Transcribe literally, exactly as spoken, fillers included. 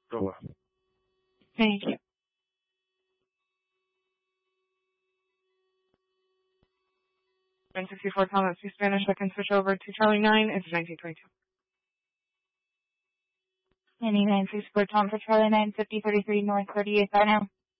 Go well. Thank you. nine sixty-four, Tom, let's speak Spanish. I can switch over to Charlie nine. It's nineteen twenty-two. Any nine sixty-four, Tom for Charlie nine, fifty thirty-three North thirty-eighth Avenue.